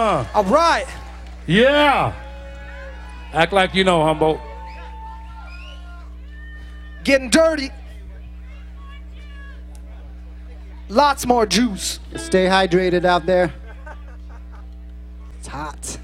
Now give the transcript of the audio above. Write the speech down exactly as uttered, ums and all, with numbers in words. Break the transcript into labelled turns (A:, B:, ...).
A: Uh-huh.
B: All right.
A: Yeah. Act like you know, Humboldt.
B: Getting dirty. Lots more juice.
C: Stay hydrated out there. It's hot.